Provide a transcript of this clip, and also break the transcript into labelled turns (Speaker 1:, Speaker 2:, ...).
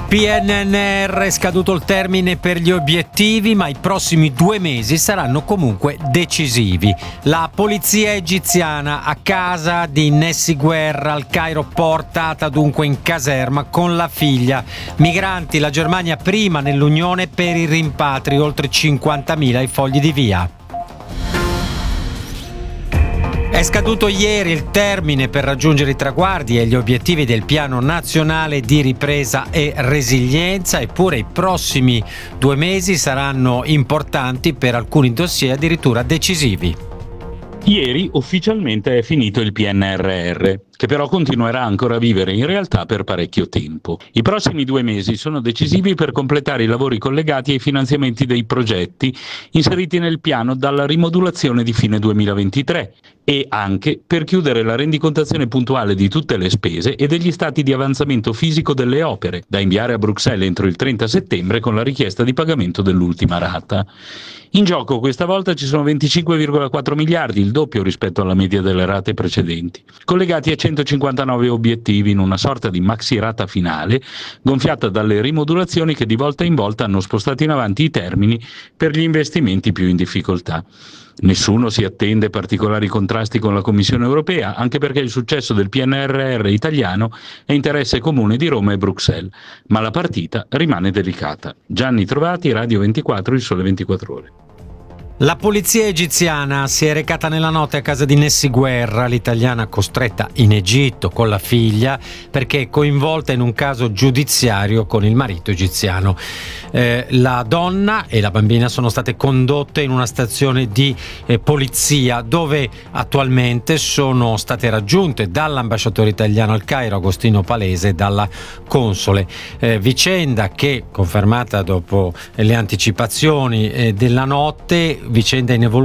Speaker 1: PNRR è scaduto il termine per gli obiettivi, ma i prossimi 2 mesi saranno comunque decisivi. La polizia egiziana a casa di Nessi Guerra al Cairo, portata dunque in caserma con la figlia. Migranti, la Germania prima nell'Unione per i rimpatri, oltre 50.000 i fogli di via. È scaduto ieri il termine per raggiungere i traguardi e gli obiettivi del Piano Nazionale di Ripresa e Resilienza, eppure i prossimi 2 mesi saranno importanti, per alcuni dossier addirittura decisivi.
Speaker 2: Ieri ufficialmente è finito il PNRR, che però continuerà ancora a vivere in realtà per parecchio tempo. I prossimi 2 mesi sono decisivi per completare i lavori collegati ai finanziamenti dei progetti inseriti nel piano dalla rimodulazione di fine 2023 e anche per chiudere la rendicontazione puntuale di tutte le spese e degli stati di avanzamento fisico delle opere, da inviare a Bruxelles entro il 30 settembre con la richiesta di pagamento dell'ultima rata. In gioco questa volta ci sono 25,4 miliardi, il doppio rispetto alla media delle rate precedenti, collegati a 159 obiettivi in una sorta di maxi rata finale, gonfiata dalle rimodulazioni che di volta in volta hanno spostato in avanti i termini per gli investimenti più in difficoltà. Nessuno si attende particolari contrasti con la Commissione europea, anche perché il successo del PNRR italiano è interesse comune di Roma e Bruxelles, ma la partita rimane delicata. Gianni Trovati, Radio 24, Il Sole 24 Ore.
Speaker 1: La polizia egiziana si è recata nella notte a casa di Nessi Guerra, l'italiana costretta in Egitto con la figlia perché è coinvolta in un caso giudiziario con il marito egiziano. La donna e la bambina sono state condotte in una stazione di polizia dove attualmente sono state raggiunte dall'ambasciatore italiano al Cairo Agostino Palese e dalla console. Vicenda che, confermata dopo le anticipazioni della notte, vicenda in evoluzione